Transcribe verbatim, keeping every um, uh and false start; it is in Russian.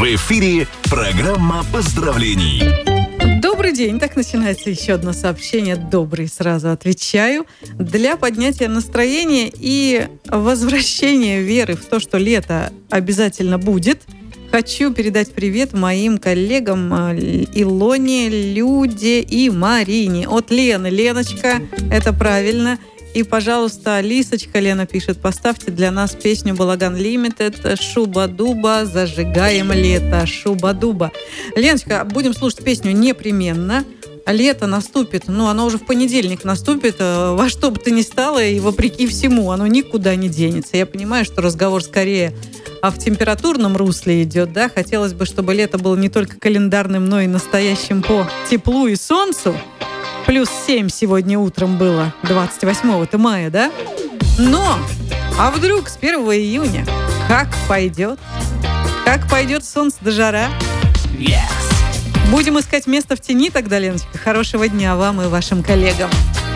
В эфире программа поздравлений. Добрый день. Так начинается еще одно сообщение. Добрый, сразу отвечаю. Для поднятия настроения и возвращения веры в то, что лето обязательно будет, хочу передать привет моим коллегам Илоне, Люде и Марине. От Лены. Леночка, это правильно. И, пожалуйста, Лисочка, Лена пишет, поставьте для нас песню «Балаган Лимитед» «Шуба-дуба, зажигаем лето, шуба-дуба». Леночка, будем слушать песню непременно. Лето наступит, ну, оно уже в понедельник наступит, во что бы то ни стало, и вопреки всему, оно никуда не денется. Я понимаю, что разговор скорее а в температурном русле идет, да, хотелось бы, чтобы лето было не только календарным, но и настоящим по теплу и солнцу. Плюс семь сегодня утром было, двадцать восьмого мая, да? Но, а вдруг с первого июня как пойдет? Как пойдет солнце до жара? Yes! Будем искать место в тени тогда, Леночка. Хорошего дня вам и вашим коллегам.